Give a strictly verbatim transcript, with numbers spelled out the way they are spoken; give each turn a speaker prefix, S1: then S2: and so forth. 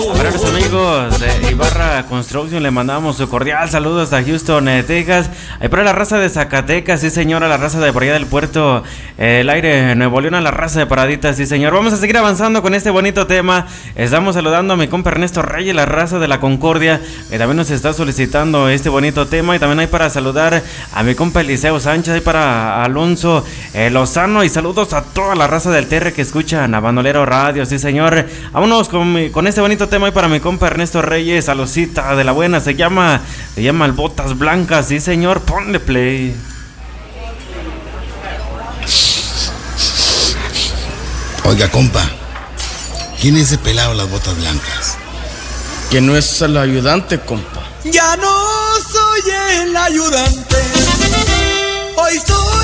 S1: Para los amigos de Ibarra Construction le mandamos su cordial saludo hasta Houston, eh, Texas. Ahí para la raza de Zacatecas, sí señor, a la raza de por allá del puerto, eh, el aire Nuevo León, a la raza de Paraditas, sí señor. Vamos a seguir avanzando con este bonito tema. Estamos saludando a mi compa Ernesto Reyes, la raza de la Concordia, que también nos está solicitando este bonito tema. Y también hay para saludar a mi compa Eliseo Sánchez, hay para Alonso eh, Lozano, y saludos a toda la raza del T R que escuchan a Bandolero Radio, sí señor. Vámonos con, mi, con este bonito tema y para mi compa Ernesto Reyes, a Losita de la buena, se llama, se llama el Botas Blancas, sí señor, ponle play.
S2: Oiga, compa, ¿quién es ese pelado las botas blancas?
S3: Que no es el ayudante, compa.
S4: Ya no soy el ayudante, hoy soy